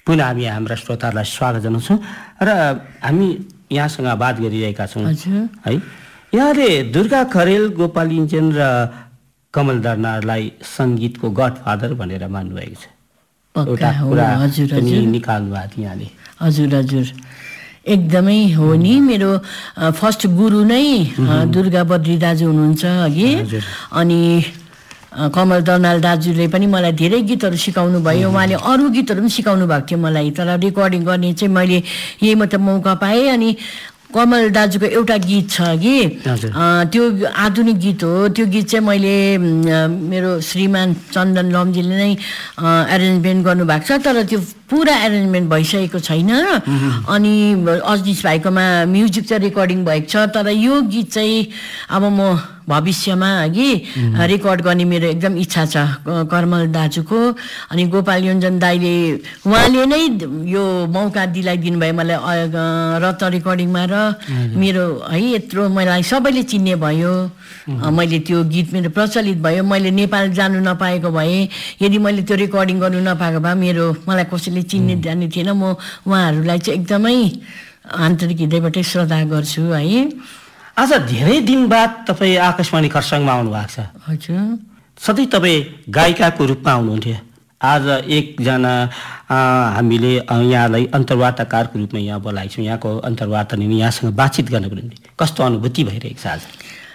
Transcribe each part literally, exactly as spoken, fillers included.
पुनः हामी हाम्रा श्रोताहरूलाई स्वागत जनाउँछौँ र हामी यहाँसँग बात गरिरहेका छौँ है। यहाँले दुर्गा खरेल, गोपाल इन्जन र कमल दर्नाललाई सङ्गीतको गडफादर भनेर मान्नुभएको छ। एउटा कुरा पनि निकाल्नु भएको थियो यहाँले। हजुर हजुर एकदमै हो नि। मेरो फर्स्ट गुरु नै दुर्गा बद्री दाजु हुनुहुन्छ अघि। अनि कमल दर्नाल दाजुले पनि मलाई धेरै गीतहरू सिकाउनु भयो। उहाँले अरू गीतहरू पनि सिकाउनु भएको थियो मलाई, तर रेकर्डिङ गर्ने चाहिँ मैले यही मात्र मौका पाएँ। अनि कमल दाजुको एउटा गीत छ कि त्यो आधुनिक गीत हो। त्यो गीत चाहिँ मैले मेरो श्रीमान चन्दन लम्जीले नै एरेन्जमेन्ट गर्नुभएको छ, तर त्यो पुरा एरेन्जमेन्ट भइसकेको छैन। अनि अजनीश भाइकोमा म्युजिक चाहिँ रेकर्डिङ भएको छ, तर यो गीत चाहिँ अब म भविष्यमा अघि रेकर्ड गर्ने मेरो एकदम इच्छा छ कर्मल दाजुको। अनि गोपाल योन्जन दाईले उहाँले नै यो मौका दिलाइदिनु भयो मलाई रत रेकर्डिङमा, र मेरो है यत्रो मलाई सबैले चिन्ने भयो। मैले त्यो गीत मेरो प्रचलित भयो। मैले नेपाल जानु नपाएको भए, यदि मैले त्यो रेकर्डिङ गर्नु नपाएको भए मेरो मलाई कसैले चिन्ने जान्ने थिएन। म उहाँहरूलाई चाहिँ एकदमै आन्तरिक हृदयबाटै श्रद्धा गर्छु है। आज धेरै दिन बाद तपाईँ आकाशवाणी खरसाङमा आउनु भएको छ। हजुर। सधैँ तपाईँ गायिकाको रूपमा आउनुहुन्थ्यो। आज एकजना हामीले यहाँलाई अन्तर्वार्ताकारको रूपमा यहाँ बोलाएको छौँ। यहाँको अन्तर्वार्ता नि यहाँसँग बातचित गर्नको निम्ति कस्तो अनुभूति भइरहेको छ आज?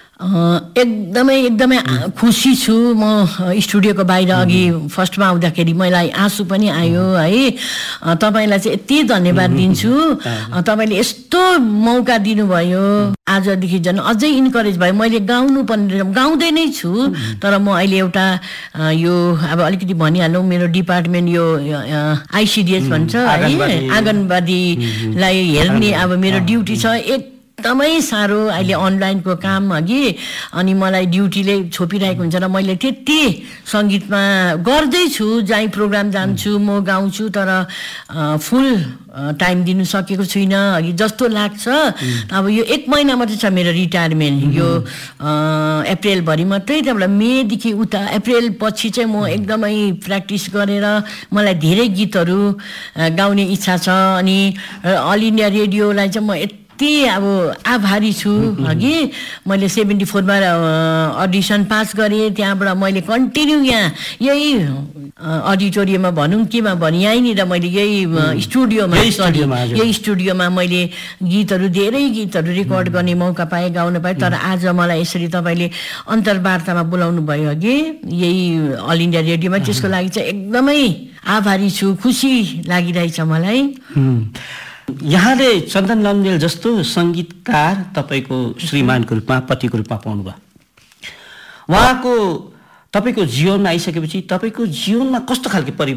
एकदमै एकदमै खुसी छु। म स्टुडियोको बाहिर अघि फर्स्टमा आउँदाखेरि मलाई आँसु पनि आयो है। तपाईँलाई चाहिँ यति धन्यवाद दिन्छु। तपाईँले यस्तो मौका दिनुभयो। आजदेखि झन् अझै इन्करेज भयो। मैले गाउनु पनि गाउँदै नै छु, तर म अहिले एउटा यो अब अलिकति भनिहालौँ, मेरो डिपार्टमेन्ट यो आइसिडिएस भन्छ है, आँगनबाडीलाई हेर्ने अब मेरो ड्युटी छ। एकदमै साह्रो अहिले अनलाइनको काम अघि। अनि मलाई ड्युटीले छोपिरहेको हुन्छ र मैले त्यति सङ्गीतमा गर्दैछु। जहीँ प्रोग्राम जान्छु म गाउँछु, तर फुल टाइम दिनु सकेको छुइनँ अघि जस्तो लाग्छ। अब यो एक महिना मात्रै छ मेरो रिटायरमेन्ट, यो अप्रिलभरि मात्रै। त्यहाँबाट मेदेखि उता अप्रिल पछि चाहिँ म एकदमै प्र्याक्टिस गरेर मलाई धेरै गीतहरू गाउने इच्छा छ। अनि अल इन्डिया रेडियोलाई चाहिँ म यति अब आभारी छु अघि। मैले सेभेन्टी फोरमा अडिसन पास गरेँ, त्यहाँबाट मैले कन्टिन्यू यहाँ यही अडिटोरियममा भनौँ केमा भनौँ यहीँनिर मैले यही स्टुडियोमा यही स्टुडियोमा मैले गीतहरू धेरै गीतहरू रेकर्ड गर्ने मौका पाएँ, गाउन पाएँ। तर आज मलाई यसरी तपाईँले अन्तर्वार्तामा बोलाउनु भयो अघि यही अल इन्डिया रेडियोमा, त्यसको लागि चाहिँ एकदमै आभारी छु। खुसी लागिरहेछ मलाई। यहाँले चन्दन लम्जेल जस्तो सङ्गीतकार तपाईँको श्रीमानको रूपमा, पतिको रूपमा पाउनुभयो। उहाँको तपाईँको जीवनमा आइसकेपछि तपाईँको जीवनमा कस्तो खालको